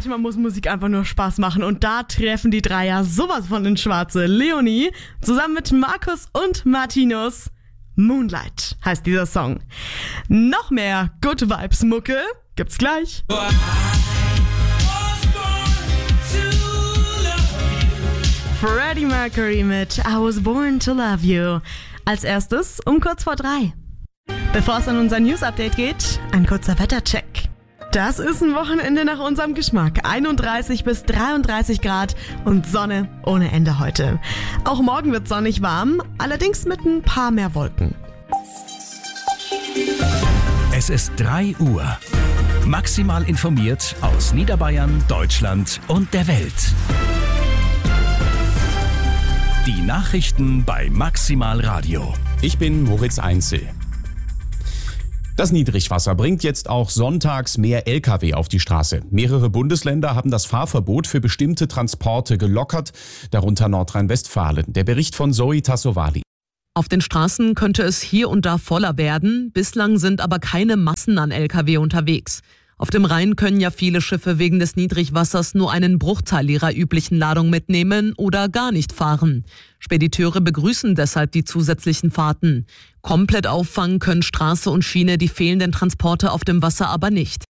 manchmal muss Musik einfach nur Spaß machen und da treffen die drei ja sowas von ins Schwarze. Leonie zusammen mit Markus und Martinus. Moonlight heißt dieser Song. Noch mehr Good Vibes Mucke gibt's gleich. Freddie Mercury mit I Was Born to Love You. Als erstes um kurz vor 3. Bevor es an unser News-Update geht, ein kurzer Wettercheck. Das ist ein Wochenende nach unserem Geschmack. 31 bis 33 Grad und Sonne ohne Ende heute. Auch morgen wird sonnig warm, allerdings mit ein paar mehr Wolken. Es ist 3 Uhr. Maximal informiert aus Niederbayern, Deutschland und der Welt. Die Nachrichten bei Maximal Radio. Ich bin Moritz Einzel. Das Niedrigwasser bringt jetzt auch sonntags mehr Lkw auf die Straße. Mehrere Bundesländer haben das Fahrverbot für bestimmte Transporte gelockert, darunter Nordrhein-Westfalen. Der Bericht von Zoe Tassovali. Auf den Straßen könnte es hier und da voller werden. Bislang sind aber keine Massen an Lkw unterwegs. Auf dem Rhein können ja viele Schiffe wegen des Niedrigwassers nur einen Bruchteil ihrer üblichen Ladung mitnehmen oder gar nicht fahren. Spediteure begrüßen deshalb die zusätzlichen Fahrten. Komplett auffangen können Straße und Schiene die fehlenden Transporte auf dem Wasser aber nicht.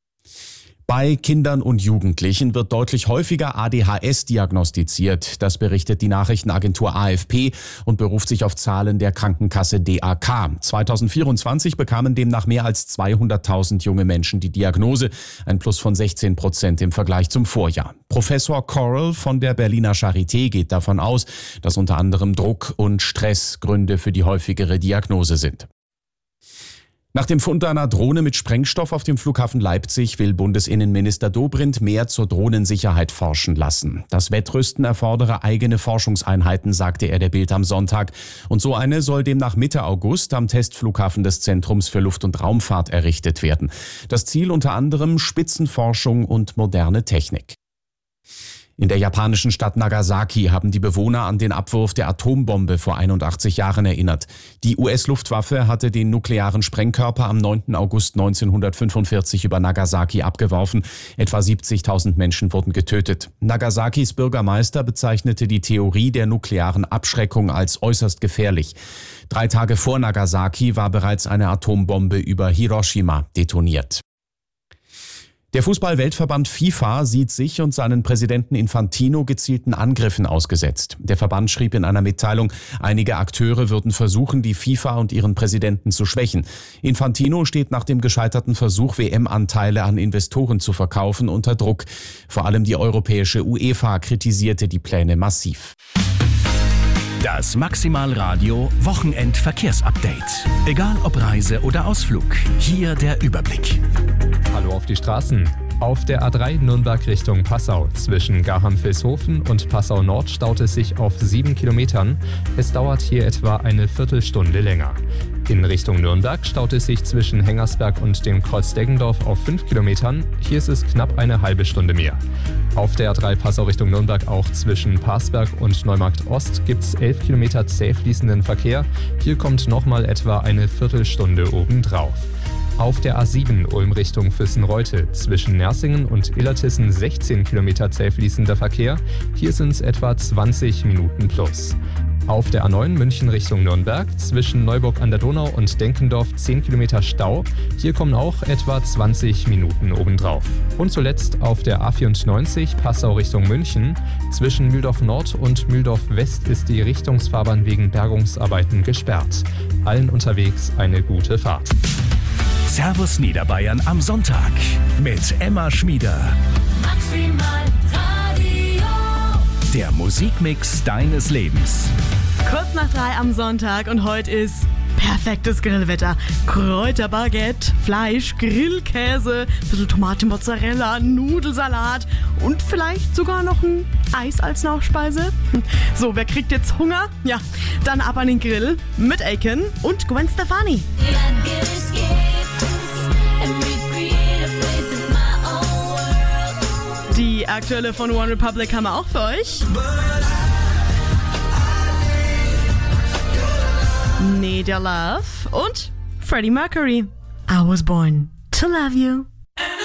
Bei Kindern und Jugendlichen wird deutlich häufiger ADHS diagnostiziert. Das berichtet die Nachrichtenagentur AFP und beruft sich auf Zahlen der Krankenkasse DAK. 2024 bekamen demnach mehr als 200.000 junge Menschen die Diagnose, ein Plus von 16% im Vergleich zum Vorjahr. Professor Correll von der Berliner Charité geht davon aus, dass unter anderem Druck und Stress Gründe für die häufigere Diagnose sind. Nach dem Fund einer Drohne mit Sprengstoff auf dem Flughafen Leipzig will Bundesinnenminister Dobrindt mehr zur Drohnensicherheit forschen lassen. Das Wettrüsten erfordere eigene Forschungseinheiten, sagte er der Bild am Sonntag. Und so eine soll demnach Mitte August am Testflughafen des Zentrums für Luft- und Raumfahrt errichtet werden. Das Ziel unter anderem Spitzenforschung und moderne Technik. In der japanischen Stadt Nagasaki haben die Bewohner an den Abwurf der Atombombe vor 81 Jahren erinnert. Die US-Luftwaffe hatte den nuklearen Sprengkörper am 9. August 1945 über Nagasaki abgeworfen. Etwa 70.000 Menschen wurden getötet. Nagasakis Bürgermeister bezeichnete die Theorie der nuklearen Abschreckung als äußerst gefährlich. 3 Tage vor Nagasaki war bereits eine Atombombe über Hiroshima detoniert. Der Fußball-Weltverband FIFA sieht sich und seinen Präsidenten Infantino gezielten Angriffen ausgesetzt. Der Verband schrieb in einer Mitteilung, einige Akteure würden versuchen, die FIFA und ihren Präsidenten zu schwächen. Infantino steht nach dem gescheiterten Versuch, WM-Anteile an Investoren zu verkaufen, unter Druck. Vor allem die europäische UEFA kritisierte die Pläne massiv. Das Maximal Radio Wochenendverkehrsupdate. Egal ob Reise oder Ausflug, hier der Überblick. Hallo auf die Straßen. Auf der A3 Nürnberg Richtung Passau. Zwischen Garham-Vilshofen und Passau Nord staut es sich auf 7 Kilometern. Es dauert hier etwa eine Viertelstunde länger. In Richtung Nürnberg staut es sich zwischen Hengersberg und dem Kreuz Deggendorf auf 5 Kilometern. Hier ist es knapp eine halbe Stunde mehr. Auf der A3 Passau Richtung Nürnberg auch zwischen Parsberg und Neumarkt Ost gibt es 11 Kilometer zäh fließenden Verkehr. Hier kommt nochmal etwa eine Viertelstunde obendrauf. Auf der A7 Ulm Richtung Füssen-Reutte zwischen Nersingen und Illertissen 16 Kilometer zäh fließender Verkehr. Hier sind es etwa 20 Minuten plus. Auf der A9 München Richtung Nürnberg zwischen Neuburg an der Donau und Denkendorf 10 Kilometer Stau. Hier kommen auch etwa 20 Minuten obendrauf. Und zuletzt auf der A94 Passau Richtung München. Zwischen Mühldorf Nord und Mühldorf West ist die Richtungsfahrbahn wegen Bergungsarbeiten gesperrt. Allen unterwegs eine gute Fahrt. Servus Niederbayern am Sonntag mit Emma Schmieder. Maximal Radio. Der Musikmix deines Lebens. Kurz nach 3 am Sonntag und heute ist perfektes Grillwetter. Kräuterbaguette, Fleisch, Grillkäse, bisschen Tomate, Mozzarella, Nudelsalat und vielleicht sogar noch ein Eis als Nachspeise. So, wer kriegt jetzt Hunger? Ja, dann ab an den Grill mit Aiken und Gwen Stefani. Die aktuelle von One Republic haben wir auch für euch. Need Your Love und Freddie Mercury. I Was Born to Love You.